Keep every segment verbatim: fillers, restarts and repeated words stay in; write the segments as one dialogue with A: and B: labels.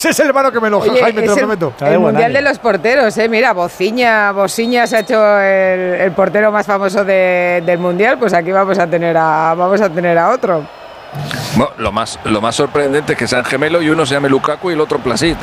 A: Ese es el hermano que me lo
B: Oye,
A: Jaime, te lo
B: el,
A: prometo.
B: El mundial de los porteros, eh. Mira, Bociña, Bociña se ha hecho el, el portero más famoso de, del mundial. Pues aquí vamos a tener a, vamos a tener a otro.
C: Bueno, lo más, lo más sorprendente es que sean gemelos y uno se llame Lukaku y el otro Plasit.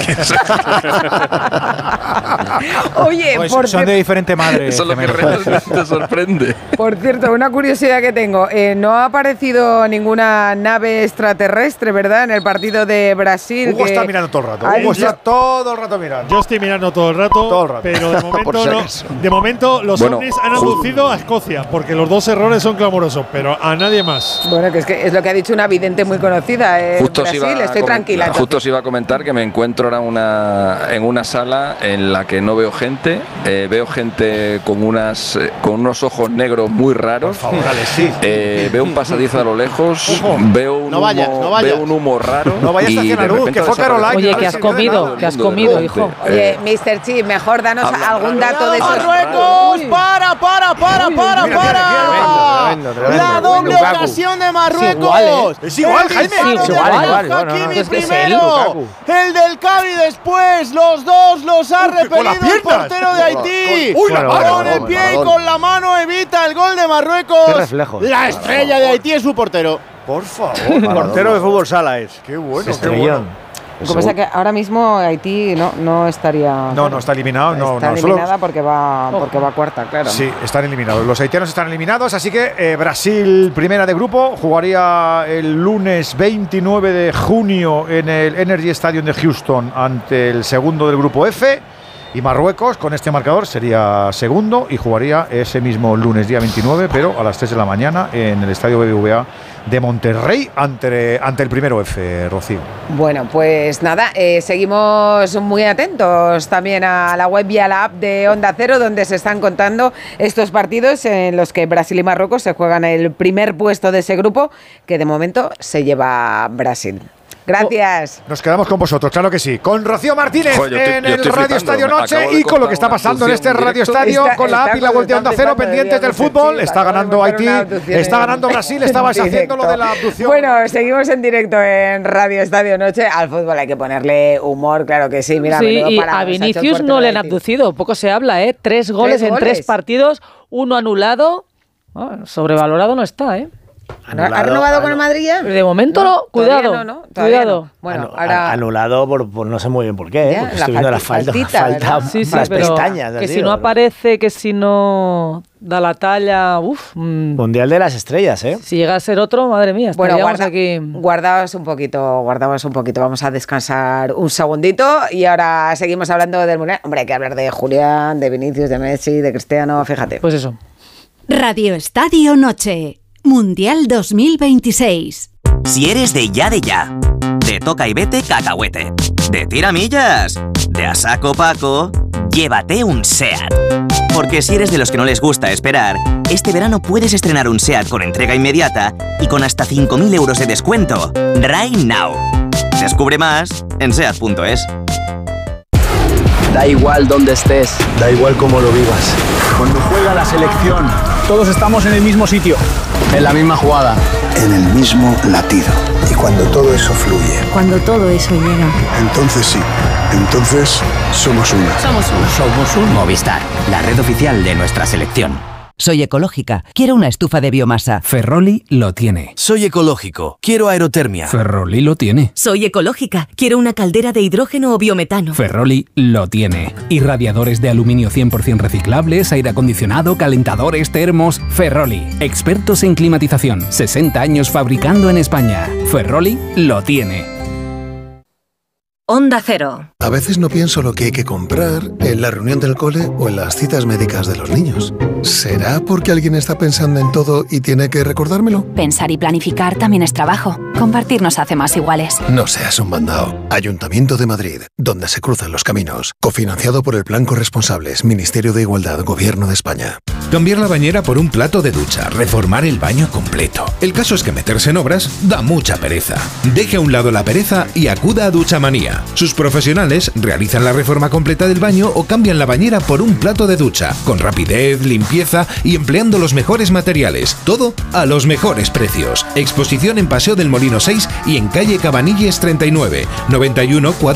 B: Oye,
D: pues
B: por
D: son de diferente madre.
C: Eso es lo que realmente sorprende.
B: Por cierto, una curiosidad que tengo. Eh, no ha aparecido ninguna nave extraterrestre, ¿verdad? En el partido de Brasil.
A: Hugo
B: que
A: está mirando todo el rato.
B: Hugo
A: está todo el rato mirando.
E: Yo estoy mirando todo el rato,
A: todo el rato.
E: pero de momento,
A: si
E: no, de momento los
C: bueno,
E: ovnis han aducido a Escocia, porque los dos errores son clamorosos, pero a nadie más.
B: Bueno, que es que es lo que ha dicho una vidente muy conocida. Eh,
C: Justo
B: Brasil,
C: iba
B: estoy tranquila.
C: Justo
B: entonces.
C: os iba a comentar que me encuentro ahora una, en una sala en la que no veo gente. Eh, veo gente con, unas, eh, con unos ojos negros muy raros.
A: Por favor, dale, sí.
C: Eh, veo un pasadizo a lo lejos.
A: Ojo.
C: Veo un,
F: No vayas,
C: humo,
F: no vayas.
C: veo un humo raro.
A: No vayas
C: y
A: a hacer
C: de
A: la luz,
C: repente
A: que fue
C: desaparece.
A: Caroline.
G: Oye,
A: a
G: ¿qué
A: ver
G: has
A: si
G: comido?
A: nada.
G: ¿Qué has comido,
C: De
G: hijo?
C: repente,
B: Oye,
C: eh,
B: mister Chi, mejor danos
C: Habla,
B: algún
C: habla.
B: dato de esos.
F: ¡Marruecos! ¡Para, para, para,
B: Uy,
F: para,
B: mira,
F: para!
H: Tremendo, tremendo,
F: La
H: tremendo.
F: doble
H: Lukaku.
F: ocasión de
H: Es
F: Marruecos.
H: igual, ¿eh?
A: Es igual,
F: El
A: Jaime.
F: disparo
H: Sí, es
F: de
H: igual,
F: Ralf
H: igual, igual,
F: Hakimi
H: no, no, es que es
F: primero.
H: él, Lukaku.
F: El del Cavi después. Los dos los ha
A: Uy, que con las
F: repelido el
A: piernas.
F: portero de Haití.
A: Uy, la
H: Bueno,
A: mano.
F: Con el
H: bueno,
F: pie y
H: Maradona.
F: con la mano evita el gol de Marruecos.
H: Qué reflejo.
F: La estrella de Haití es su portero.
A: Por favor.
H: Portero de fútbol sala es.
A: Qué bueno, qué
H: Estrellón.
A: bueno.
B: Lo que pasa es que ahora mismo Haití no, no estaría.
A: No, no está eliminado. No,
B: está
A: no, solo-
B: eliminada porque va, porque va cuarta, claro.
A: Sí, están eliminados. Los haitianos están eliminados, así que eh, Brasil, primera de grupo, jugaría el lunes veintinueve de junio en el Energy Stadium de Houston ante el segundo del grupo F. Y Marruecos, con este marcador, sería segundo y jugaría ese mismo lunes, día veintinueve, pero a las tres de la mañana en el estadio B B V A de Monterrey ante, ante el primero F, Rocío.
B: Bueno, pues nada, eh, seguimos muy atentos también a la web y a la app de Onda Cero, donde se están contando estos partidos en los que Brasil y Marruecos se juegan el primer puesto de ese grupo, que de momento se lleva Brasil. Gracias.
A: Nos quedamos con vosotros, claro que sí. Con Rocío Martínez
C: Joder, yo estoy-
A: en
C: yo
A: el
C: estoy
A: Radio
C: flipando.
A: Estadio
C: Me
A: Noche
C: acabo de
A: y con lo que está
C: contar una
A: pasando en este
C: abducción
A: Radio
C: directo.
A: Estadio
B: Está-
A: con la
B: está
A: app y la
B: con-
A: web de
B: está
A: Onda Cero
B: flipando,
A: pendientes del
B: diría,
A: fútbol.
B: sí,
A: Está
B: acabo de
A: ganando
B: montar
A: Haití,
B: una abducción
A: está
B: en-
A: ganando Brasil, estabais
B: en
A: haciendo lo de la abducción.
B: Bueno, seguimos en directo en Radio Estadio Noche. Al fútbol hay que ponerle humor, claro que sí. Mira,
G: Sí,
B: menudo
G: y
B: parado
G: a
B: se ha hecho el
G: Vinicius
B: portero
G: no le
B: de
G: han
B: Haití.
G: abducido, poco se habla, ¿eh? Tres goles
B: ¿Tres
G: en
B: goles?
G: tres partidos, uno anulado. Ah, sobrevalorado no está, ¿eh?
B: ¿Ha renovado con el Madrid ya?
G: De momento no,
B: todavía
G: cuidado,
B: no, no, todavía
G: cuidado.
B: no. Bueno,
H: Anu-
B: ahora
H: Anulado por, por no sé muy bien por qué, ¿eh?
B: Ya,
H: Porque
B: la
H: estoy viendo la
B: falti-
H: falta,
B: faltita,
H: falta
B: ¿verdad?
G: Sí, sí,
H: las
G: pero
H: pestañas.
G: que
H: tío,
G: si no
H: ¿no?
G: aparece, que si no da la talla, uff,
H: Mundial de las estrellas, ¿eh?
G: si llega a ser otro, madre mía,
B: Bueno,
G: estaríamos
B: guarda,
G: aquí.
B: guardaos un poquito, guardaos un poquito. Vamos a descansar un segundito y ahora seguimos hablando del Mundial. Hombre, hay que hablar de Julián, de Vinicius, de Messi, de Cristiano, fíjate.
G: Pues eso.
I: Radio Estadio Noche, Mundial dos mil veintiséis.
J: Si eres de ya de ya, de toca y vete cacahuete, de tiramillas, de a saco paco, llévate un SEAT. Porque si eres de los que no les gusta esperar, este verano puedes estrenar un SEAT con entrega inmediata y con hasta cinco mil euros de descuento. Right now. Descubre más en seat punto es.
K: Da igual dónde estés.
L: Da igual cómo lo vivas.
K: Cuando juega la selección, todos estamos en el mismo sitio, en la misma jugada,
L: En el mismo latido. Y cuando todo eso fluye,
I: Cuando todo eso llega.
L: entonces sí, entonces somos uno.
I: Somos uno.
J: Somos un Movistar, la red oficial de nuestra selección.
M: Soy ecológica. Quiero una estufa de biomasa.
N: Ferroli lo tiene.
O: Soy ecológico. Quiero aerotermia.
N: Ferroli lo tiene.
I: Soy ecológica. Quiero una caldera de hidrógeno o biometano.
N: Ferroli lo tiene. Y radiadores de aluminio cien por ciento reciclables, aire acondicionado, calentadores, termos. Ferroli. Expertos en climatización. sesenta años fabricando en España. Ferroli lo tiene.
I: Onda Cero.
L: A veces no pienso lo que hay que comprar en la reunión del cole o en las citas médicas de los niños. ¿Será porque alguien está pensando en todo y tiene que recordármelo?
I: Pensar y planificar también es trabajo. Compartir nos hace más iguales.
L: No seas un mandao. Ayuntamiento de Madrid, donde se cruzan los caminos. Cofinanciado por el Plan Corresponsables, Ministerio de Igualdad, Gobierno de España.
P: Cambiar la bañera por un plato de ducha, reformar el baño completo. El caso es que meterse en obras da mucha pereza. Deje a un lado la pereza y acuda a Duchamanía. Sus profesionales realizan la reforma completa del baño o cambian la bañera por un plato de ducha, con rapidez, limpieza y empleando los mejores materiales. Todo a los mejores precios. Exposición en Paseo del Molino seis y en calle Cabanilles treinta y nueve, noventa y uno cuatrocientos